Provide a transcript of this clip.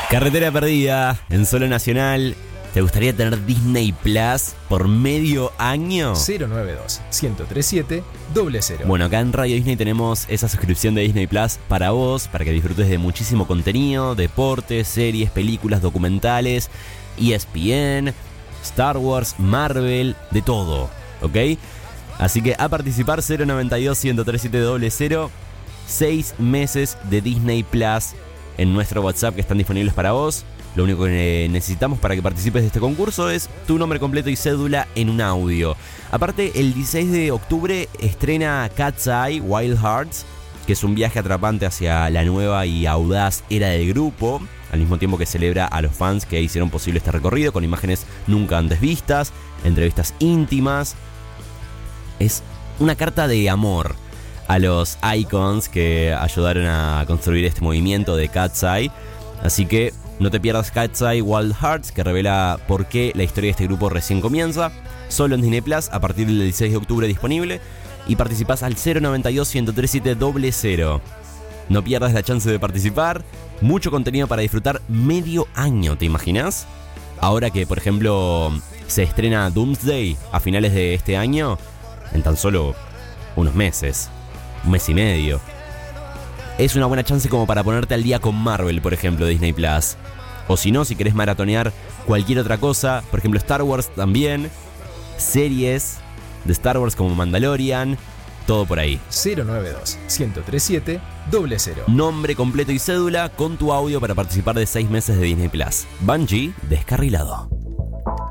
Carretera perdida en Solo Nacional. ¿Te gustaría tener Disney Plus por medio año? 092-1037-0. Bueno, acá en Radio Disney tenemos esa suscripción de Disney Plus para vos, para que disfrutes de muchísimo contenido, deportes, series, películas, documentales, ESPN, Star Wars, Marvel, de todo, ¿ok? Así que a participar 092-1037-0, 6 meses de Disney Plus en nuestro WhatsApp que están disponibles para vos. Lo único que necesitamos para que participes de este concurso es tu nombre completo y cédula en un audio. Aparte, el 16 de octubre estrena Cat's Eye Wild Hearts, que es un viaje atrapante hacia la nueva y audaz era del grupo, al mismo tiempo que celebra a los fans que hicieron posible este recorrido con imágenes nunca antes vistas, entrevistas íntimas. Es una carta de amor a los icons que ayudaron a construir este movimiento de Cat's Eye. Así que no te pierdas Cat's Eye Wild Hearts, que revela por qué la historia de este grupo recién comienza. Solo en Disney Plus, a partir del 16 de octubre disponible. Y participás al 092-1037-0. No pierdas la chance de participar. Mucho contenido para disfrutar medio año, ¿te imaginas? Ahora que, por ejemplo, se estrena Doomsday a finales de este año, en tan solo unos meses, un mes y medio. Es una buena chance como para ponerte al día con Marvel, por ejemplo, Disney Plus. O si no, si querés maratonear cualquier otra cosa, por ejemplo Star Wars también, series de Star Wars como Mandalorian, todo por ahí. 092-1037-0. Nombre completo y cédula con tu audio para participar de 6 meses de Disney Plus. Bungie, descarrilado.